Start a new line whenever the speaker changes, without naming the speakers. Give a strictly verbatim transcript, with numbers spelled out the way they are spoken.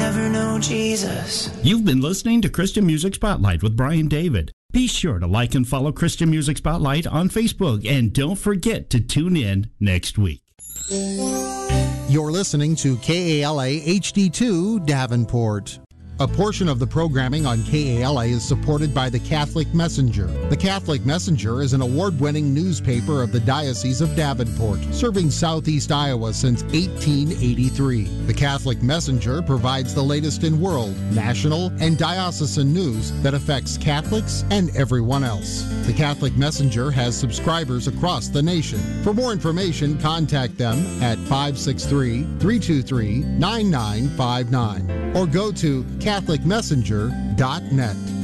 never know Jesus.
You've been listening to Christian Music Spotlight with Brian David. Be sure to like and follow Christian Music Spotlight on Facebook, and don't forget to tune in next week.
You're listening to K A L A H D two Davenport. A portion of the programming on K A L A is supported by the Catholic Messenger. The Catholic Messenger is an award-winning newspaper of the Diocese of Davenport, serving southeast Iowa since eighteen eighty-three. The Catholic Messenger provides the latest in world, national, and diocesan news that affects Catholics and everyone else. The Catholic Messenger has subscribers across the nation. For more information, contact them at five six three, three two three, nine nine five nine or go to catholic messenger dot net.